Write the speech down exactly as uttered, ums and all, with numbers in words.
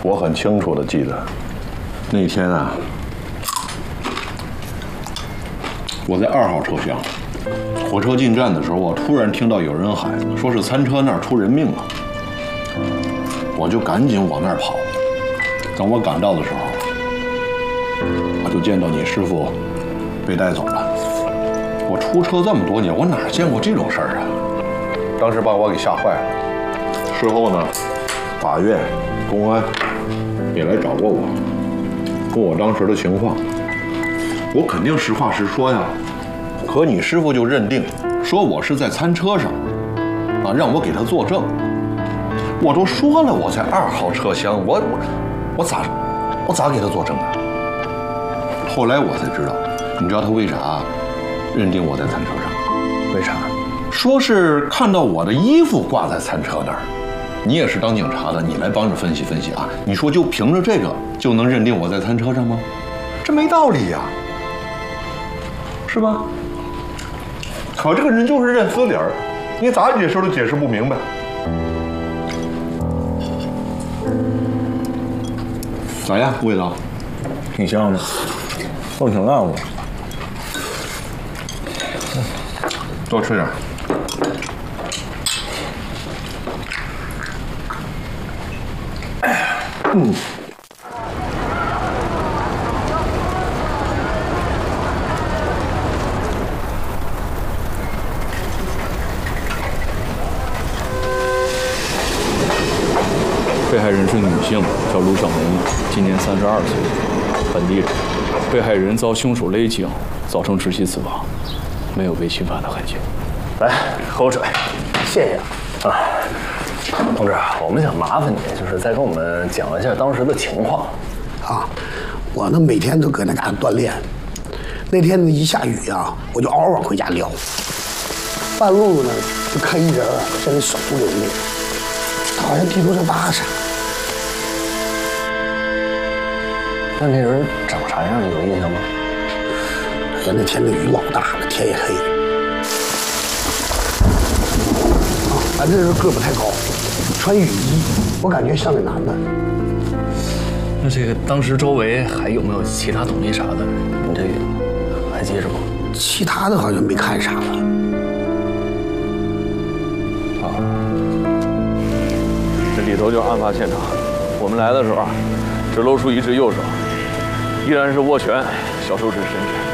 我很清楚的记得，那天啊，我在二号车厢，火车进站的时候，我突然听到有人喊，说是餐车那儿出人命了，我就赶紧往那儿跑。等我赶到的时候，我就见到你师傅被带走了。我出车这么多年，我哪见过这种事儿啊？当时把我给吓坏了。事后呢，法院、公安也来找过我，问我当时的情况。我肯定实话实说呀。可你师傅就认定，说我是在餐车上，啊，让我给他作证。我都说了我在二号车厢，我我我咋我咋给他作证啊？后来我才知道，你知道他为啥认定我在餐车上？为啥？说是看到我的衣服挂在餐车那儿。你也是当警察的，你来帮着分析分析啊！你说就凭着这个就能认定我在餐车上吗？这没道理呀，是吧？可这个人就是认死理儿，你咋解释都解释不明白。咋样，味道？ 挺香的，都挺辣的。 多吃点。嗯。 被害人是女性，叫卢小梅，今年三十二岁，本地人。被害人遭凶手勒颈，造成窒息死亡，没有被侵犯的痕迹。 来，喝口水，谢谢啊。同志，我们想麻烦你，就是再跟我们讲一下当时的情况。 啊，我呢每天都搁那嘎达锻炼，那天呢一下雨啊，我就嗷嗷往回家撩。半路呢就看一人啊在那手流泪，他好像地图上搭上。 那那人长啥样？你有印象吗？ 哎呀，那天的雨老大了，天也黑。啊，反正是个不太高，穿雨衣，我感觉像个男的。 那这个当时周围还有没有其他东西啥的？你这个还记着吗？ 其他的好像没看啥了。 啊，这里头就是案发现场。我们来的时候啊，只露出一只右手，依然是握拳，小手指伸直。